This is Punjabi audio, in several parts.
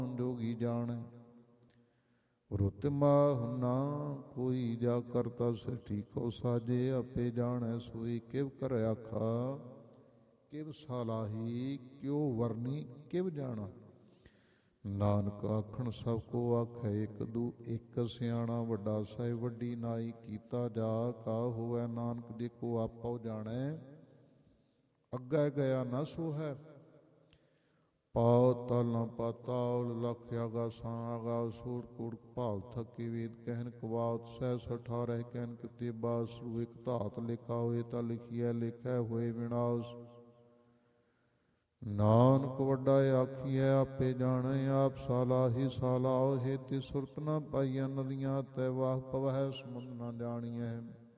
जोगी जाने। रुत माहु ना कोई जा करता सृष्टि को साजे। आपे जाने सोई किव कर आखा किव सालाही क्यों वरनी किव जाना। नानक आखण सब को आखै एक दू एक सियाणा। वड्डा ਸਾਹਿਬ ਵੱਡੀ ਨਾਈ ਕੀਤਾ ਜਾ ਕਾ ਹੋਵੈ। ਨਾਨਕ ਜੇ ਕੋ ਆਪੋ ਜਾਣੈ ਅੱਗੇ ਗਿਆ ਨਾ ਸੋ ਹੈ। ਪਾਉ ਤਾਲਾਂ ਪਾਤਾਲ ਲਖ ਆਗਾਸਾਂ ਆਗਾਸ ਸੂੜ ਕੂੜ ਭਾਲ ਥਕੀ ਵੇਦ ਕਹਿਨ ਕਵਾਤ ਸਹਿ 18 ਕਹਿਨ ਕਿਤੇ ਬਾਸੂ ਇਕ ਧਾਤ ਲਿਖਾ ਹੋਏ ਤਾਂ ਲਿਖੀਐ ਲਿਖੈ ਹੋਏ ਵਿਨਾਸ਼। ਨਾਨਕ ਵੱਡਾ ਆਖੀਐ ਆਪੇ ਜਾਣੈ ਆਪ ਸਾਲਾਹੀ ਸਾਲਾਹ ਹੇਤੀ ਸੁਰਤ ਨਾ ਪਾਈਐ। ਨਦੀਆਂ ਤੈ ਵਾਹ ਪਵਹਿ ਸਮੁੰਦ ਨਾ ਜਾਣੀਐ।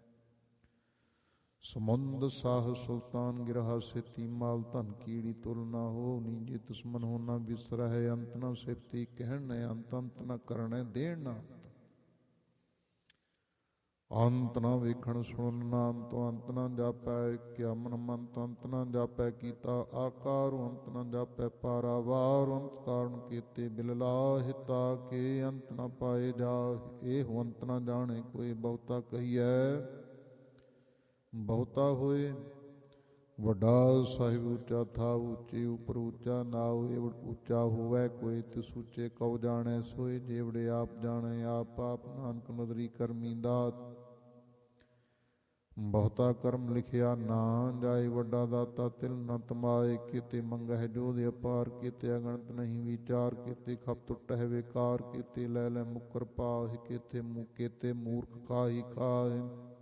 ਸਮੁੰਦ ਸਾਹ ਸੁਲਤਾਨ ਗਿਰਹਾ ਸੇਤੀ ਮਾਲ ਧਨ ਕੀੜੀ ਤੁਲ ਨਾ ਹੋ ਨੀ ਜੇ ਦੁਸ਼ਮਨ ਹੋ ਨਾ ਬਿਸਰਹਿ। ਅੰਤ ਨਾ ਸਿਫਤੀ ਕਹਿਣ ਅੰਤ ਅੰਤ ਨਾ ਕਰਣੈ ਦੇਣ ਨਾ। ਅੰਤ ਨਾ ਵੇਖਣ ਸੁਣਨ ਨਾ ਅੰਤੋਂ ਅੰਤ ਨਾ ਜਾਪੈ। ਕਿਆ ਮਨ ਮੰਤ ਅੰਤ ਨਾ ਜਾਪੈ ਕੀਤਾ ਆਕਾਰ। ਅੰਤ ਨਾ ਜਾਪੈ ਪਾਰਾਵਾਰ। ਅੰਤ ਕਾਰਨ ਕੀਤੇ ਬਿਲਲਾ ਹਿਤਾ ਕੇ ਅੰਤ ਨਾ ਪਾਏ ਜਾ। ਇਹ ਅੰਤ ਨਾ ਜਾਣੇ ਕੋਈ ਬਹੁਤਾ ਕਹੀਐ ਬਹੁਤਾ ਹੋਏ। ਵੱਡਾ ਸਾਹਿਬ ਉੱਚਾ ਥਾ ਉੱਚੀ ਉਪਰ ਉੱਚਾ ਨਾਉ ਏਵੜ ਉੱਚਾ ਹੋਵੈ ਕੋਈ। ਤਿਸ ਉੱਚੇ ਕਉ ਜਾਣੈ ਸੋਏ ਜੇਵੜੇ ਆਪ ਜਾਣੈ ਆਪ ਆਪ। ਨਾਨਕ ਨਦਰੀ ਕਰਮੀ ਦਾਤ ਬਹੁਤਾ ਕਰਮ ਲਿਖਿਆ ਨਾ ਜਾਏ। ਵੱਡਾ ਦਾਤਾ ਤਿਲ ਨ ਤਮਾਏ। ਕਿਤੇ ਮੰਗਹਿ ਜੋਧ ਅਪਾਰ ਕਿਤੇ ਅਗਣਤ ਨਹੀਂ ਵਿਚਾਰ। ਕਿਤੇ ਖਪ ਟੁੱਟਹਿ ਵਿਕਾਰ ਕਿਤੇ ਲੈ ਲੈ ਮੁਕਰ ਪਾਹਿ। ਕਿਤੇ ਮੂਰਖ ਖਾਹੀ ਖਾਏ।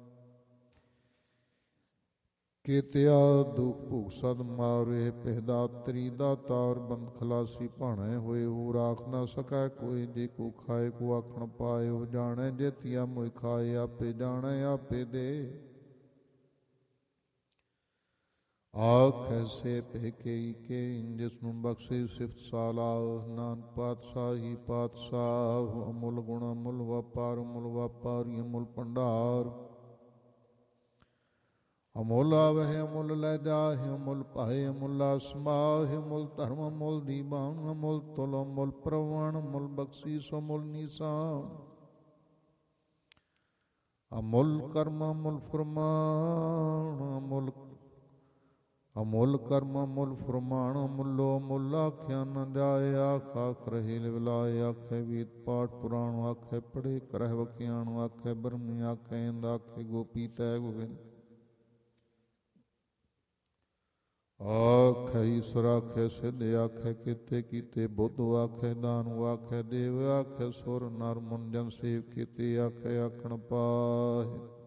ਕੇਤਿਆ ਦੁਖ ਭੂਖ ਸਦ ਮਾਰੇ ਪਹਿਦਾਤਰੀ ਦਾਤਾਰ। ਬੰਦ ਖਲਾਸੀ ਭਾਣੈ ਹੋਏ ਹੋ ਰਾਖ ਨਾ ਸਕੈ ਕੋਈ। ਜੇ ਕੋ ਖਾਏ ਕੋ ਆਖਣ ਪਾਏ ਹੋ ਜਾਣੈ। ਜੇਤੀਆ ਮੋਇ ਖਾਏ ਆਪੇ ਜਾਣੈ ਆਪੇ ਦੇ। ਆਖੈ ਸੇ ਪਹਿ ਕੇ ਜਿਸ ਨੂੰ ਬਖਸ਼ੇ ਸਿਫਤ ਸਾਲਾਹ। ਨਾਨਕ ਪਾਤਸ਼ਾਹੀ ਪਾਤਸ਼ਾਹ ਅਮੁੱਲ ਗੁਣ ਅਮੁੱਲ ਵਪਾਰ। ਅਮੁੱਲ ਵਪਾਰੀ ਅਮੁੱਲ ਭੰਡਾਰ। ਅਮੁੱਲ ਆਵਹਿ ਅਮੁੱਲ ਲੈ ਜਾਹਿ। ਅਮੁੱਲ ਪਾਏ ਅਮੁੱਲਾ ਸਮਾਹਿ। ਅਮੁੱਲ ਧਰਮ ਅਮੁੱਲ ਦੀਵਾਨ। ਅਮੁੱਲ ਤੁਲ ਅਮੁੱਲ ਪ੍ਰਵਾਨ। ਅਮੁੱਲ ਬਖਸ਼ੀਸ ਅਮੁੱਲ ਨੀਸਾਨ। ਅਮੁੱਲ ਕਰਮ ਅਮੁੱਲ ਫੁਰਮਾਨ। ਅਮੁੱਲ ਕਰਮ ਅਮੁੱਲ ਫੁਰਮਾਨ। ਅਮੁੱਲੋ ਅਮੁੱਲ ਆਖਿਆ ਨ ਜਾਏ। ਆਖ ਆਖ ਰਹੇ ਲਿਵਲਾਏ। ਆਖੇ ਵੇਦ ਪਾਠ ਪੁਰਾਣ। ਆਖੇ ਪੜ੍ਹੇ ਕਰਹਿ ਵਖਿਆਣ। ਆਖੇ ਬ੍ਰਹਮੀ ਆਖੇ ਇੰਦ। ਆਖੇ ਗੋਪੀ ਤੈ ਗੋਬਿੰਦ। ਆਖੈ ਈਸਰ ਆਖੈ ਸਿੱਧ। ਆਖੈ ਕੀਤੇ ਕੀਤੇ ਬੁੱਧ। ਆਖੈ ਦਾਨੁ ਆਖੈ ਦੇਵ। ਆਖੈ ਸੁਰ ਨਰ ਮੁਨ ਜਨ ਸੇਵ ਕੀਤੇ। ਆਖੈ ਆਖਣ ਪਾਹਿ।